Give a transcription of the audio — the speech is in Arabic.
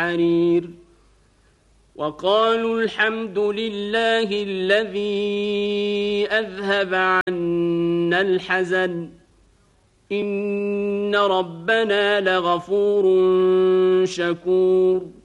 حرير وقالوا الحمد لله الذي أذهب عنا الحزن إن ربنا لغفور شكور